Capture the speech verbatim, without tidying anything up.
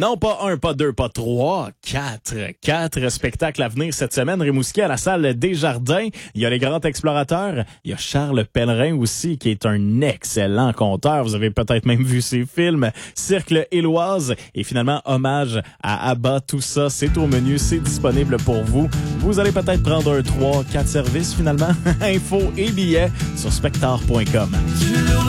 Non, pas un, pas deux, pas trois, quatre. Quatre spectacles à venir cette semaine. Rimouski à la salle Desjardins. Il y a les Grands Explorateurs. Il y a Charles Pellerin aussi, qui est un excellent conteur. Vous avez peut-être même vu ses films. Cercle Éloise. Et finalement, hommage à Abba. Tout ça, c'est au menu. C'est disponible pour vous. Vous allez peut-être prendre un trois, quatre services finalement. Info et billets sur spectar point com.